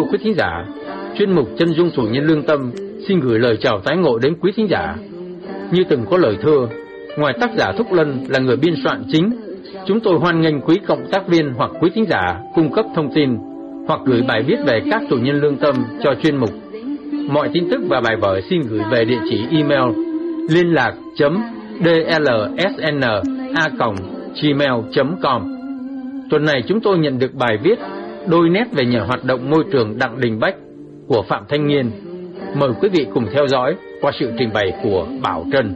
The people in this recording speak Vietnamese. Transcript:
quý thính giả, chuyên mục Chân dung tù nhân lương tâm xin gửi lời chào tái ngộ đến quý thính giả. Như từng có lời thưa, ngoài tác giả Thúc Lân là người biên soạn chính, chúng tôi hoan nghênh quý cộng tác viên hoặc quý thính giả cung cấp thông tin hoặc gửi bài viết về các tù nhân lương tâm cho chuyên mục. Mọi tin tức và bài vở xin gửi về địa chỉ email liên lạc.dlsn@gmail.com. Tuần này chúng tôi nhận được bài viết Đôi nét về nhà hoạt động môi trường Đặng Đình Bách của Phạm Thanh Nghiên. Mời quý vị cùng theo dõi qua sự trình bày của Bảo Trân.